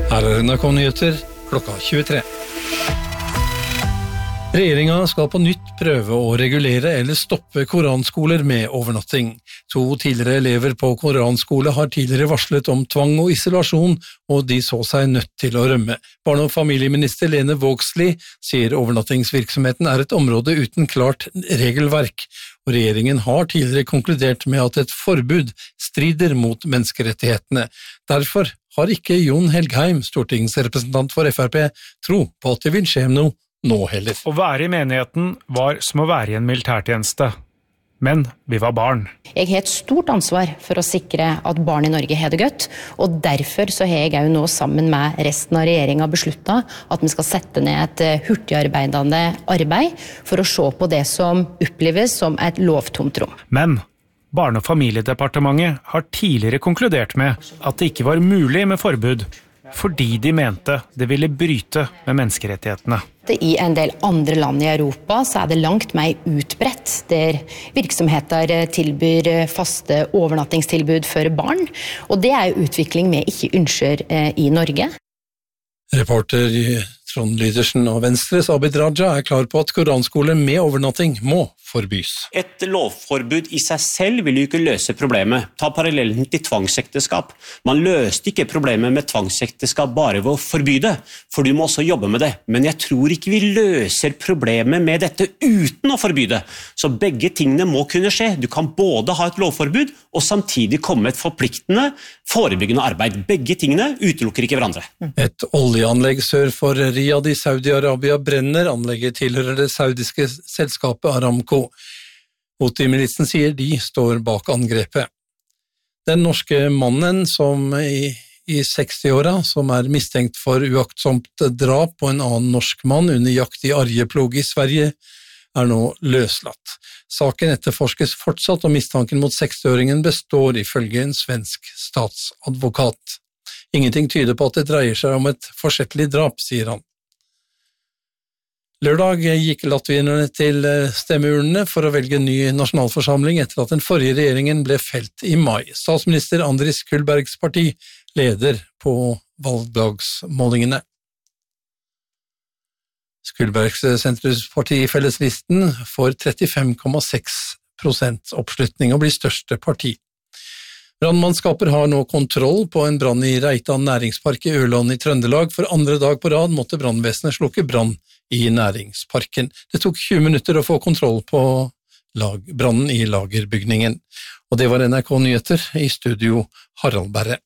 Her NRK Nyheter, klokka 23. Regjeringen skal på nytt prøve å regulere eller stoppe koranskoler med overnatting. 2 tidligere elever på koranskole har tidligere varslet om tvang og isolasjon, og de så seg nødt til å rømme. Barne- og familieminister Lene Vågslid sier overnattingsvirksomheten er et område uten klart regelverk, og regjeringen har tidligere konkludert med at et forbud strider mot menneskerettighetene. Derfor har ikke Jon Helgheim, stortingsrepresentant for Frp, tro på at det vil skje noe nå heller. Å være i menigheten var som å være i en militærtjeneste. Men vi var barn. Jeg har et stort ansvar for å sikre at barn i Norge har det godt, og derfor så har jeg jo nå sammen med resten av regjeringen besluttet at vi skal sette ned et hurtigarbeidende arbeid for å se på det som oppleves som et lovtomt rom. Men Barne- og familiedepartementet har tidligere konkludert med at det ikke var mulig med forbud, fordi de mente det ville bryte med menneskerettighetene. I en del andre land i Europa så er det langt mer utbredt, der virksomheter tilbyr faste overnattingstilbud for barn, og det er jo utvikling vi ikke ønsker i Norge. Reporter Trond Lydersen og Venstres Abid Raja er klar på at koranskole med overnatting må forbys. Et lovforbud i seg selv vil jo ikke løse problemet. Ta parallellen til tvangsekteskap. Man løste ikke problemet med tvangsekteskap bare ved å forby det, for du må også jobbe med det. Men jeg tror ikke vi løser problemet med dette uten å forby det. Så begge tingene må kunne skje. Du kan både ha et lovforbud og samtidig komme med et forpliktende, forebyggende arbeid. Begge tingene utelukker ikke hverandre. Et oljeanlegg sør for Riyadh i Saudi-Arabia brenner. Anlegget tilhører det saudiske selskapet Aramco. Houthi-militsen sier de står bak angrepet. Den norske mannen som i 60-åra, som er mistenkt for uaktsomt drap på en annen norsk mann under jakt i Arjeplog i Sverige, er nå løslatt. Saken etterforskes fortsatt, og mistanken mot 60-åringen består ifølge en svensk statsadvokat. Ingenting tyder på at det dreier seg om et forsettlig drap, sier han. Lørdag gikk latvierne til stemmeurnene for å velge ny nasjonalforsamling etter at den forrige regjeringen ble felt i mai. Statsminister Andris Kulbergs parti leder på valgdagsmålingene. Kulbergs sentrumsparti Felleslisten får 35,6% oppslutning og blir største parti. Brannmannskaper har nå kontroll på en brann i Reitan næringspark i Ørland i Trøndelag. For andre dag på rad måtte brannvesenet slukke brann i næringsparken. Det tok 20 minutter å få kontroll på brannen i lagerbygningen. Og det var NRK Nyheter, i studio Harald Berre.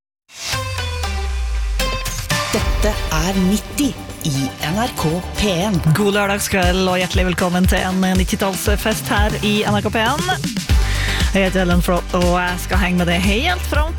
Dette er 90 i NRK P1. God lørdagskveld og hjertelig velkommen til en 90-tallsfest her i NRK P1. Jeg heter Ellen Flott, og jeg skal henge med deg helt fram